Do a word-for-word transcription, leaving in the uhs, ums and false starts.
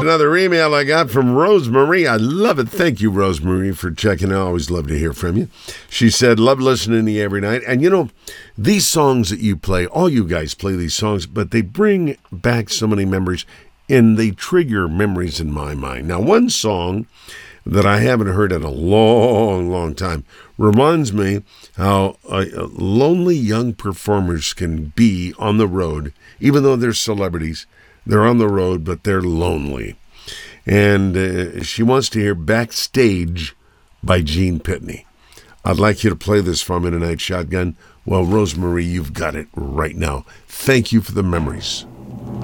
another email I got from Rosemarie. I love it. Thank you, Rosemarie, for checking out. I always love to hear from you. She said, love listening to you every night. And, you know, these songs that you play, all you guys play these songs, but they bring back so many memories, and they trigger memories in my mind. Now, one song that I haven't heard in a long, long time reminds me how uh, lonely young performers can be on the road, even though they're celebrities. They're on the road, but they're lonely. And uh, she wants to hear Backstage by Gene Pitney. I'd like you to play this for me tonight, Shotgun. Well, Rosemarie, you've got it right now. Thank you for the memories.